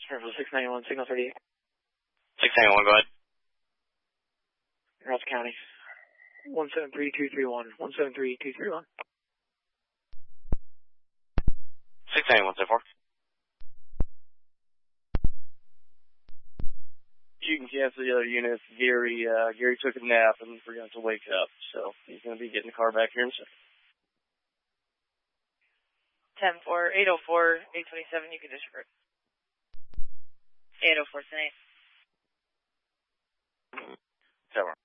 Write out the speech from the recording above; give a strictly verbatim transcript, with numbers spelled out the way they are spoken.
Springfield six ninety-one, signal thirty-eight. six ninety-one, go ahead. Rouse County. one seven three two three one. one seven three two three one. six ninety-one, say four. You can cancel the other units. Gary, uh, Gary took a nap and forgot to wake up, so he's going to be getting the car back here in a second. ten four, eight oh four, eight twenty-seven, you can disregard. eight oh four, ten eight. Seven.